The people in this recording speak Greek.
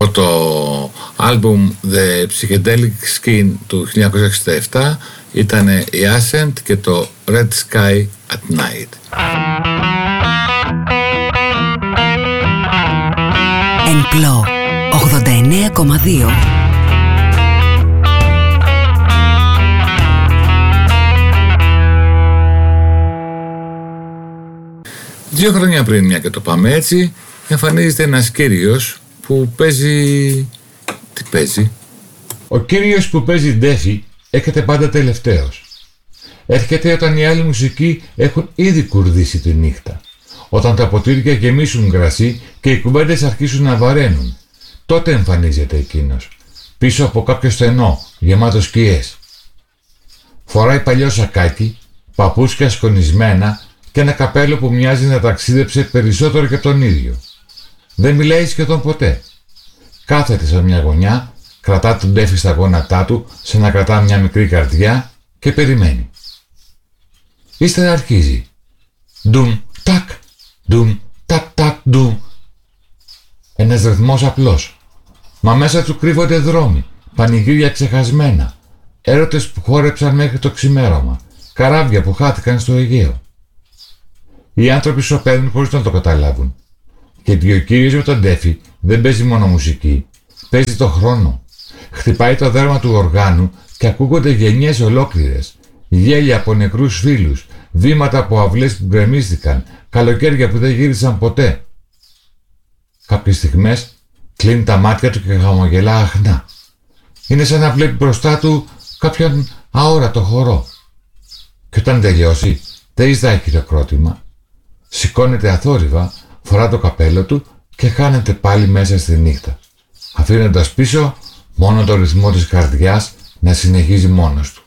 από το άλμπουμ The Psychedelic Skin του 1967 ήταν η Ascent και το Red Sky at Night. Εμπλό 89,2. Δύο χρόνια πριν, μια και το πάμε έτσι, εμφανίζεται ένας κύριος που παίζει... Τι παίζει? Ο κύριος που παίζει ντέφι έρχεται πάντα τελευταίος. Έρχεται όταν οι άλλοι μουσικοί έχουν ήδη κουρδίσει τη νύχτα. Όταν τα ποτήρια γεμίσουν κρασί και οι κουμπέντες αρχίσουν να βαραίνουν. Τότε εμφανίζεται εκείνος, πίσω από κάποιο στενό, γεμάτο σκιές. Φοράει παλιό σακάκι, παπούτσια σκονισμένα και ένα καπέλο που μοιάζει να ταξίδεψε περισσότερο και από τον ίδιο. Δεν μιλάει σχεδόν ποτέ. Κάθεται σε μια γωνιά, κρατά τον ντέφι στα γόνατά του, σαν να κρατά μια μικρή καρδιά και περιμένει. Ύστερα αρχίζει. Ντουμ τακ, ντουμ τακ τακ ντουμ. Ένας ρυθμός απλός. Μα μέσα του κρύβονται δρόμοι, πανηγύρια ξεχασμένα, έρωτες που χόρεψαν μέχρι το ξημέρωμα, καράβια που χάθηκαν στο Αιγαίο. Οι άνθρωποι σωπαίνουν χωρίς να το καταλάβουν. Και ο κύριος με τον ντέφι δεν παίζει μόνο μουσική, παίζει το χρόνο. Χτυπάει το δέρμα του οργάνου και ακούγονται γενιές ολόκληρες, γέλια από νεκρούς φίλους, βήματα από αυλές που γκρεμίστηκαν, καλοκαίρια που δεν γύρισαν ποτέ. Κάποιες στιγμές κλείνει τα μάτια του και χαμογελά αχνά. Είναι σαν να βλέπει μπροστά του κάποιον αόρατο χορό. Και όταν τελειώσει, δεν ζητάει χειροκρότημα. Σηκώνεται αθόρυβα, φορά το καπέλο του και χάνεται πάλι μέσα στη νύχτα, αφήνοντας πίσω μόνο το ρυθμό της καρδιάς να συνεχίζει μόνος του.